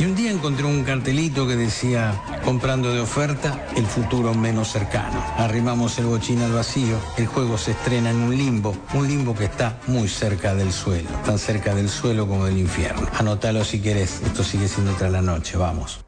Y un día encontré un cartelito que decía, comprando de oferta, el futuro menos cercano. Arrimamos el bochín al vacío, el juego se estrena en un limbo que está muy cerca del suelo, tan cerca del suelo como del infierno. Anótalo si querés, esto sigue siendo Tras la Noche, vamos.